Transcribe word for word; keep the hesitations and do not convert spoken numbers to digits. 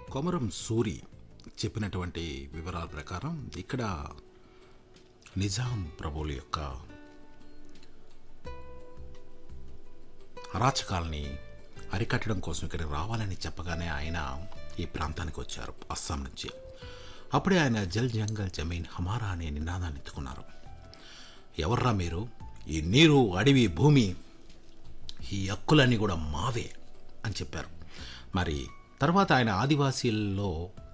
కొమరం సూరి చెప్పినటువంటి వివరాల ప్రకారం ఇక్కడ నిజాం ప్రభువుల యొక్క అరాచకాల్ని అరికట్టడం కోసం ఇక్కడికి రావాలని చెప్పగానే ఆయన ఈ ప్రాంతానికి వచ్చారు అస్సాం నుంచి. అప్పుడే ఆయన జల్ జంగల్ జమీన్ హమారా అనే నినాదాన్ని ఎత్తుకున్నారు. ఎవర్రా మీరు, ఈ నీరు అడవి భూమి ఈ హక్కులన్నీ కూడా మావే అని చెప్పారు. మరి తర్వాత ఆయన ఆదివాసీల్లో